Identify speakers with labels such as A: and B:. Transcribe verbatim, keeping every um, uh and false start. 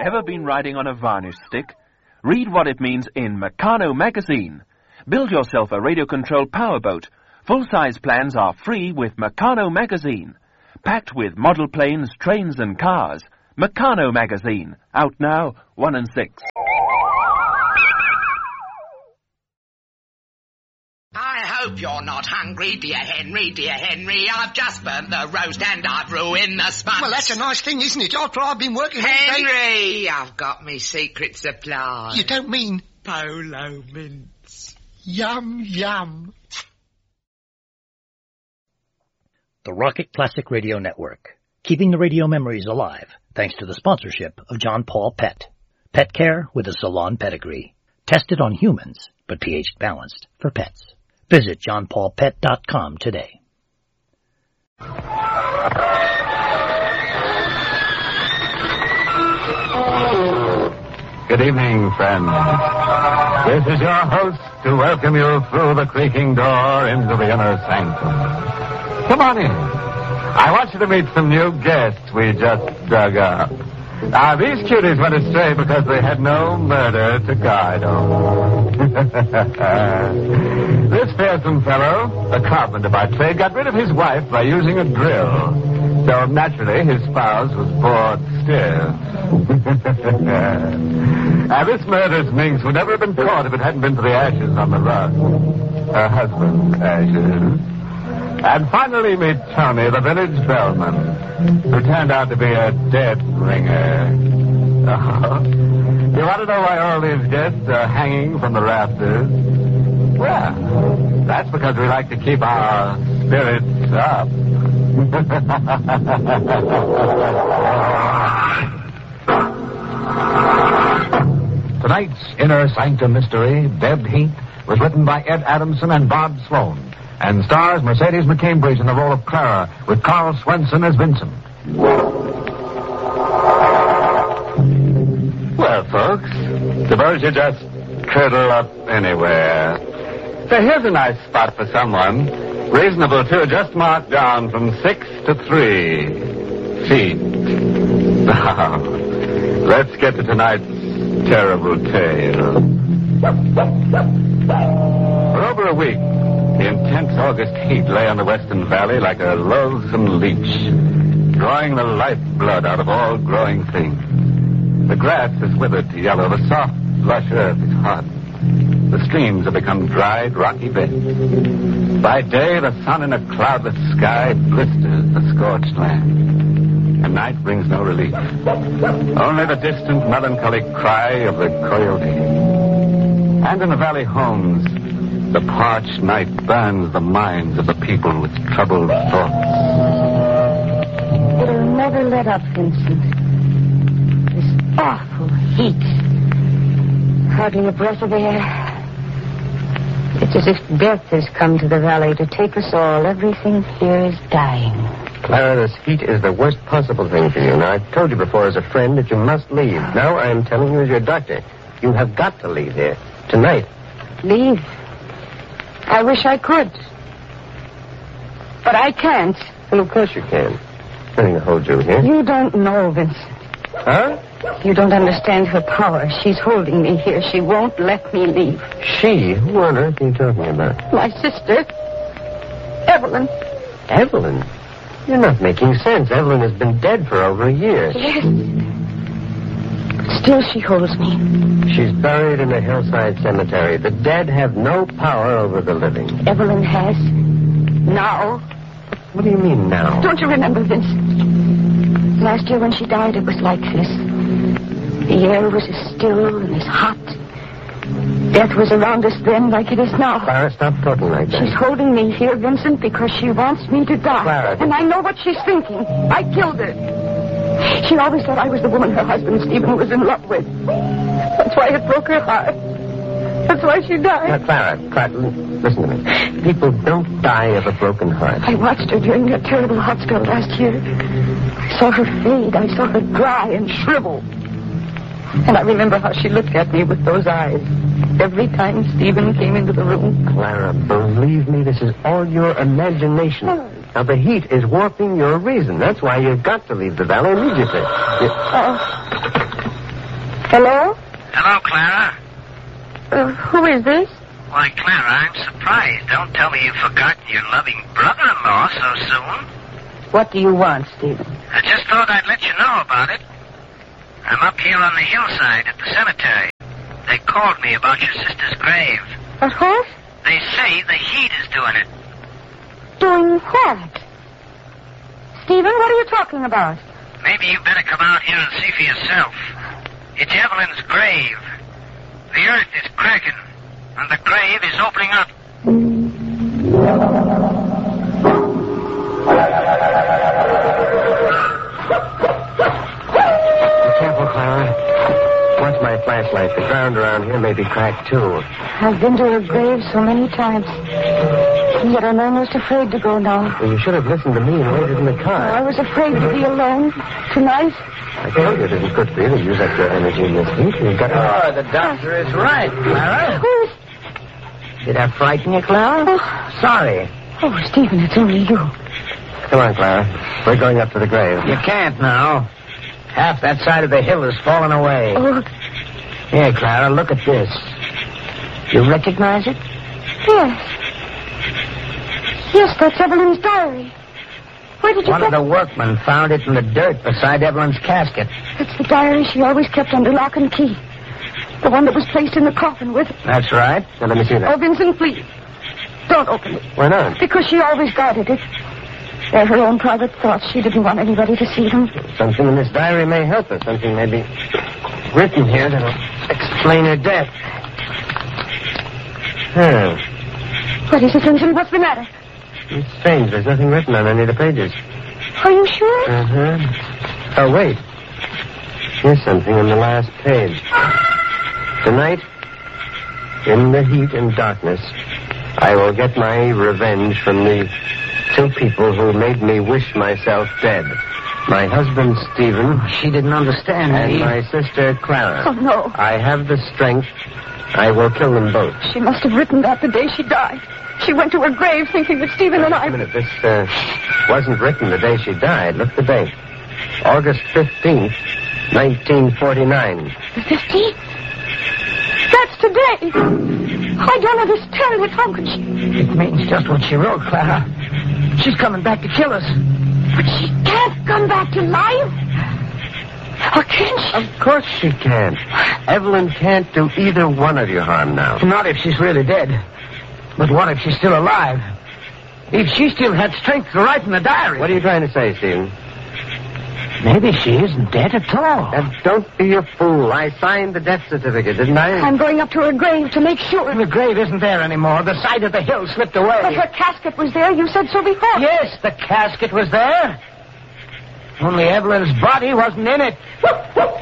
A: Ever been riding on a varnish stick? Read what it means in Meccano magazine. Build yourself a radio-controlled powerboat. Full-size plans are free with Meccano magazine. Packed with model planes, trains and cars. Meccano magazine. Out now, one and six.
B: I hope you're not hungry, dear Henry, dear Henry. I've just burnt the roast and I've ruined the sponge.
C: Well, that's a nice thing, isn't it? After I've been working all day...
B: Henry, I've got me secret supply.
C: You don't mean...
B: Polo mints.
C: Yum, yum.
D: The Rocket Classic Radio Network, keeping the radio memories alive, thanks to the sponsorship of John Paul Pet. Pet care with a salon pedigree. Tested on humans, but pH balanced for pets. Visit john paul pet dot com today.
E: Good evening, friends. This is your host to welcome you through the creaking door into the inner sanctum. Come on in. I want you to meet some new guests we just dug up. Now, these cuties went astray because they had no murder to guide them. This fearsome fellow, a carpenter by trade, got rid of his wife by using a drill. So, naturally, his spouse was bored stiff. Now, this murderous minx would never have been caught if it hadn't been for the ashes on the rug. Her husband's ashes. And finally meet Tony, the village bellman, who turned out to be a dead ringer. Oh. You want to know why all these guests are hanging from the rafters? Well, that's because we like to keep our spirits up.
F: Tonight's Inner Sanctum Mystery, Dead Heat, was written by Ed Adamson and Bob Sloan, and stars Mercedes McCambridge in the role of Clara, with Carl Swenson as Vincent.
E: Well, folks, suppose you just curl up anywhere. So here's a nice spot for someone. Reasonable, too, just marked down from six to three feet. Now, let's get to tonight's terrible tale. For over a week, the intense August heat lay on the Western Valley like a loathsome leech, drawing the lifeblood out of all growing things. The grass has withered to yellow. The soft, lush earth is hot. The streams have become dried, rocky beds. By day, the sun in a cloudless sky blisters the scorched land. And night brings no relief. Only the distant, melancholy cry of the coyote. And in the valley homes, the parched night burns the minds of the people with troubled thoughts.
G: It'll never let up, Vincent. This awful heat. Hardly a breath of air. It's as if death has come to the valley to take us all. Everything here is dying.
H: Clara, this heat is the worst possible thing for you. Now, I've told you before as a friend that you must leave. Now I am telling you as your doctor. You have got to leave here. Tonight.
G: Leave? I wish I could. But I can't.
H: Well, of course you can. There's nothing to hold you here.
G: You don't know, Vincent.
H: Huh?
G: You don't understand her power. She's holding me here. She won't let me leave.
H: She? Who on earth are you talking about?
G: My sister. Evelyn.
H: Evelyn? You're not making sense. Evelyn has been dead for over a year.
G: Yes. But still she holds me.
H: She's buried in a hillside cemetery. The dead have no power over the living.
G: Evelyn has. Now.
H: What do you mean now?
G: Don't you remember, Vincent? Last year when she died, it was like this. The air was as still and as hot. Death was around us then like it is now.
H: Clara, stop talking like that.
G: She's holding me here, Vincent, because she wants me to die.
H: Clara.
G: And I know what she's thinking. I killed her. She always thought I was the woman her husband, Stephen, was in love with. That's why it broke her heart. That's why she died.
H: Now, Clara, Clara, listen to me. People don't die of a broken heart.
G: I watched her during that terrible hot spell last year. I saw her fade. I saw her dry and shrivel. And I remember how she looked at me with those eyes every time Stephen came into the room.
H: Clara, believe me, this is all your imagination.
G: Oh.
H: Now, the heat is warping your reason. That's why you've got to leave the valley immediately. You...
G: Oh. Hello?
I: Hello, Clara.
G: Uh, who is this?
I: Why, Clara, I'm surprised. Don't tell me you've forgotten your loving brother-in-law so soon.
G: What do you want, Stephen?
I: I just thought I'd let you know about it. I'm up here on the hillside at the cemetery. They called me about your sister's grave.
G: Of course?
I: They say the heat is doing it.
G: Doing what? Stephen, what are you talking about?
I: Maybe you better come out here and see for yourself. It's Evelyn's grave. The earth is cracking, and the grave is opening up.
H: Be careful, Clara. Watch my flashlight. The ground around here may be cracked, too.
G: I've been to her grave so many times. Yet I'm almost afraid to go now.
H: Well, you should have listened to me and waited in the car.
G: I was afraid to be alone tonight.
H: I told you it isn't good for you to use up your energy in this heat. You've got...
D: Oh, the doctor is right, Clara.
G: Who's...
D: Did I frighten you, Clara?
G: Oh.
D: Sorry.
G: Oh, Stephen, it's only you.
H: Come on, Clara. We're going up to the grave.
D: You can't now. Half that side of the hill has fallen away.
G: Oh,
D: Here, Clara, look at this. You recognize it?
G: yes. Yes, that's Evelyn's diary. Where did you
D: One
G: get
D: of the workmen found it in the dirt beside Evelyn's casket.
G: It's the diary she always kept under lock and key. The one that was placed in the coffin with...
D: That's right.
H: Now, let me see
G: Oh,
H: that.
G: Vincent, please. Don't open it.
H: Why not?
G: Because she always guarded it. They're her own private thoughts. She didn't want anybody to see them.
H: Something in this diary may help us. Something may be written here that'll explain her death. Hmm.
G: What is it, Vincent? What's the matter?
H: It's strange. There's nothing written on any of the pages.
G: Are you sure?
H: Uh-huh. Oh, wait. Here's something on the last page. Tonight, in the heat and darkness, I will get my revenge from the two people who made me wish myself dead. My husband, Stephen.
D: She didn't understand
H: And
D: me.
H: my sister, Clara.
G: Oh, no.
H: I have the strength. I will kill them both.
G: She must have written that the day she died. She went to her grave thinking that Stephen and I...
H: Wait a minute. This uh, wasn't written the day she died. Look at the date. August fifteenth, nineteen forty-nine.
G: The fifteenth? That's today. I don't understand it. How could she...
D: It means just what she wrote, Clara. She's coming back to kill us.
G: But she can't come back to life. Or can she?
H: Of course she can't. Evelyn can't do either one of you harm now.
D: Not if she's really dead. But what if she's still alive? If she still had strength to write in the diary.
H: What are you trying to say, Stephen?
D: Maybe she isn't dead at all.
H: Now, don't be a fool. I signed the death certificate, didn't I?
G: I'm going up to her grave to make sure.
D: The grave isn't there anymore. The side of the hill slipped away.
G: But her casket was there. You said so before.
D: Yes, the casket was there. Only Evelyn's body wasn't in it.